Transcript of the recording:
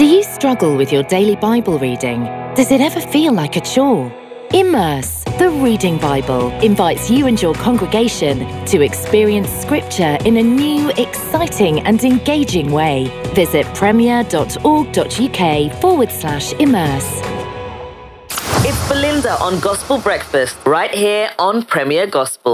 Do you struggle with your daily Bible reading? Does it ever feel like a chore? Immerse, the Reading Bible, invites you and your congregation to experience Scripture in a new, exciting and engaging way. Visit premier.org.uk/immerse. It's Belinda on Gospel Breakfast, right here on Premier Gospel.